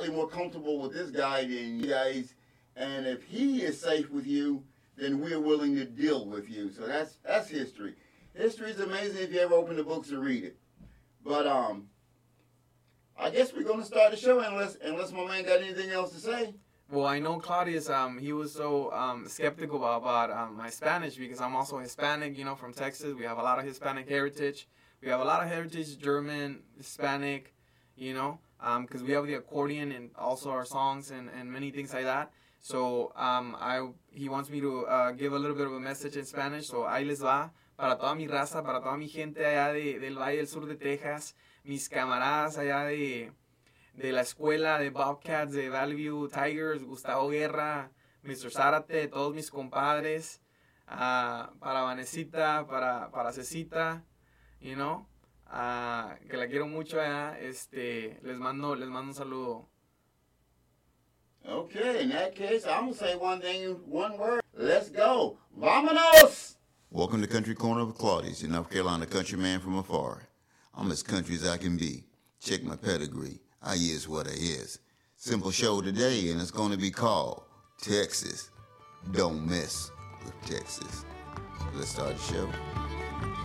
slightly more comfortable with this guy than you guys. And if he is safe with you, then we're willing to deal with you. So that's history. History is amazing if you ever open the books and read it. But I guess we're going to start the show unless my man got anything else to say. Well, I know Claudius, he was so skeptical about my Spanish because I'm also Hispanic, from Texas. We have a lot of Hispanic heritage. We have a lot of heritage, German, Hispanic, because we have the accordion and also our songs and many things like that. So he wants me to give a little bit of a message in Spanish. So ahí les va para toda mi raza, para toda mi gente allá del Valle del Sur de Texas, mis camaradas allá de la escuela de Bobcats, de Valley View Tigers, Gustavo Guerra, Mr. Zárate, todos mis compadres, para Vanesita, para Cecita, que la quiero mucho allá, les mando un saludo. Okay, in that case, I'm going to say one word. Let's go. Vámonos! Welcome to Country Corner of Claudius, your North Carolina country man from afar. I'm as country as I can be. Check my pedigree. I is what I is. Simple show today, and it's going to be called Texas. Don't mess with Texas. Let's start the show.